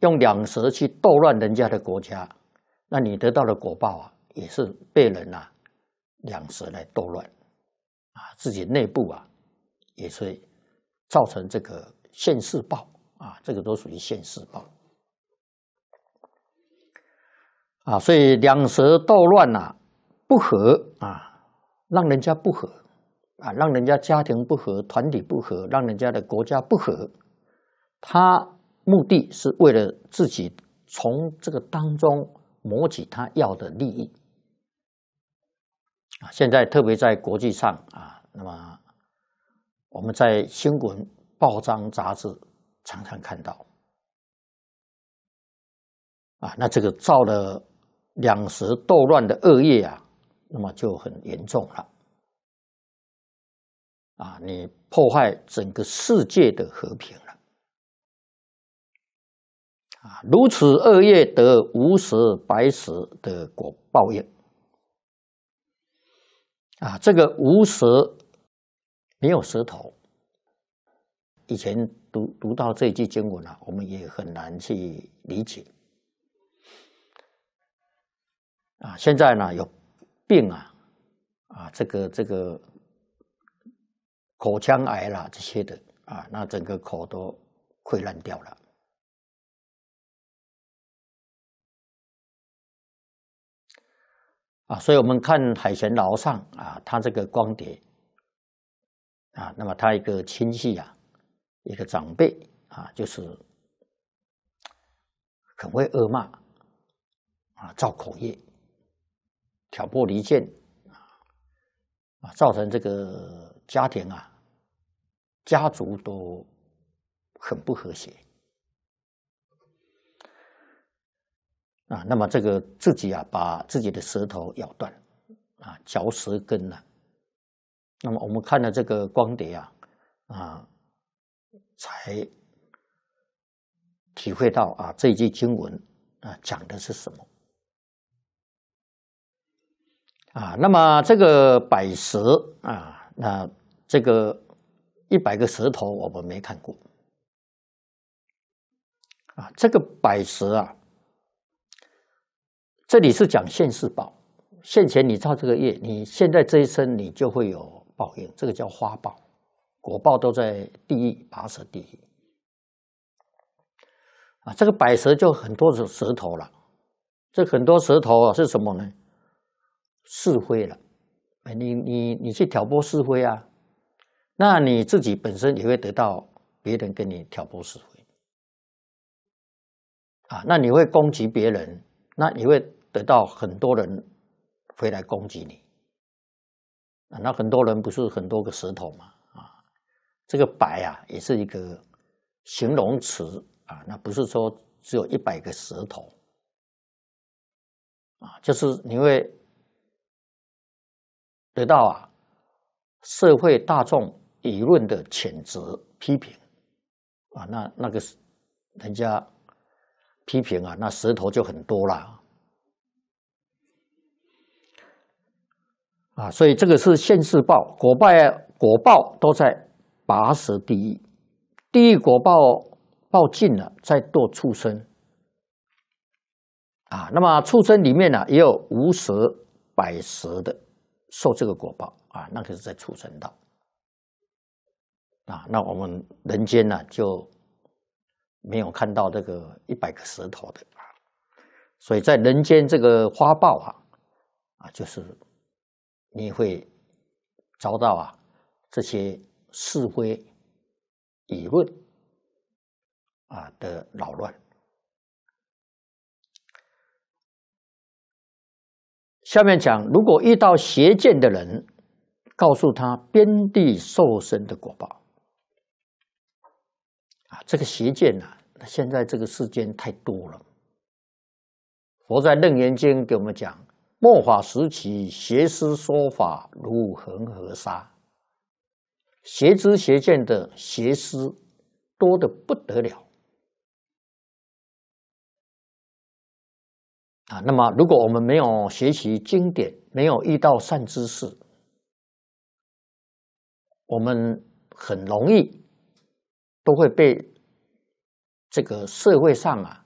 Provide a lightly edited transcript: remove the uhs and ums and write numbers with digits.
用两舌去斗乱人家的国家，那你得到的果报啊，也是被人啊两舌来斗乱啊，自己内部啊也是造成这个现世报啊，这个都属于现世报啊，所以两舌斗乱啊，不和啊，让人家不和啊，让人家家庭不和、团体不和，让人家的国家不和，他目的是为了自己从这个当中谋取他要的利益啊。现在特别在国际上啊，那么我们在新闻、报章、杂志常常看到啊，那这个造了两舌斗乱的恶业啊，那么就很严重了啊，你破坏整个世界的和平了啊！如此恶业得无舌白舌的果报应啊！这个无舌没有舌头，以前读到这一句经文啊，我们也很难去理解啊。现在呢有病啊这个口腔癌啦这些的啊，那整个口都溃烂掉了啊。所以我们看海贤老上啊，他这个光碟啊，那么他一个亲戚啊，一个长辈啊，就是很会恶骂啊，造口业、挑拨离间啊，造成这个家庭啊、家族都很不和谐啊。那么这个自己啊，把自己的舌头咬断啊，嚼舌根了。那么我们看了这个光碟啊，才体会到啊，这一句经文啊讲的是什么啊？那么这个百舌啊，那这个100个舌头我们没看过啊。这个百舌啊，这里是讲现世报，现前你造这个业，你现在这一生你就会有报应，这个叫花报，果报都在地狱拔舌地狱啊。这个百舌就很多的舌头了，这很多舌头啊是什么呢？是非了，你去挑拨是非啊，那你自己本身也会得到别人跟你挑拨是非啊，那你会攻击别人，那你会得到很多人回来攻击你啊，那很多人不是很多个舌头嘛啊，这个百啊也是一个形容词啊，那不是说只有100个舌头啊，就是你会得到啊社会大众舆论的谴责批评啊，那个人家批评啊，那舌头就很多了啊，所以这个是现世报，果报都在拔舌地狱，地狱果报尽了，再堕畜生啊。那么畜生里面呢，也有无舌、百舌的受这个果报啊，那个是在畜生道啊。那我们人间呢，就没有看到这个100个舌头的啊，所以在人间这个花报啊，就是你会遭到啊这些是非舆论啊的扰乱。下面讲，如果遇到邪见的人，告诉他边地受生的果报啊，这个邪见啊，现在这个世间太多了。佛在《楞严经》给我们讲，末法时期，邪师说法如恒河沙，邪知邪见的邪师多得不得了啊。那么，如果我们没有学习经典，没有遇到善知识，我们很容易都会被这个社会上